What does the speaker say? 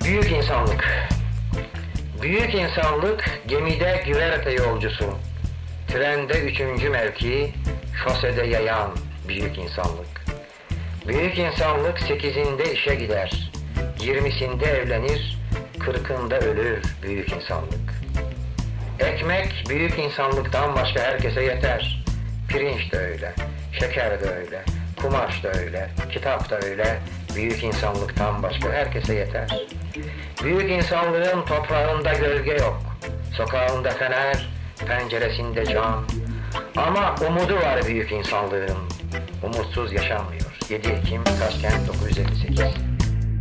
Büyük insanlık. Büyük insanlık gemide güverte yolcusu. Trende üçüncü mevki, şosede yayan büyük insanlık. Büyük insanlık 8'inde işe gider, 20'sinde evlenir, 40'ında ölür büyük insanlık. Ekmek büyük insanlıktan başka herkese yeter. Pirinç de öyle, şeker de öyle, kumaş da öyle, kitap da öyle, büyük insanlıktan başka herkese yeter. Büyük insanlığın toprağında gölge yok, sokağında fener, penceresinde cam. Ama umudu var büyük insanlığın, umutsuz yaşanmıyor. 7 Ekim Taşkent 1958.